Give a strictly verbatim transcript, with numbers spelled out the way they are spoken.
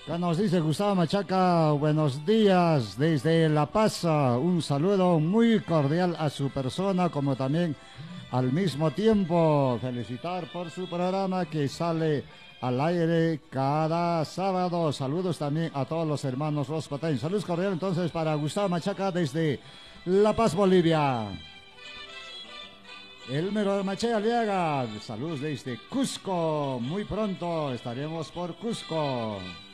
Acá nos dice Gustavo Machaca, buenos días desde La Paz. Un saludo muy cordial a su persona, como también al mismo tiempo felicitar por su programa que sale al aire cada sábado. Saludos también a todos los hermanos roscoteños. Saludos cordiales entonces para Gustavo Machaca desde La Paz, Bolivia. Elmer Maché Aliaga, saludos desde Cusco. Muy pronto estaremos por Cusco.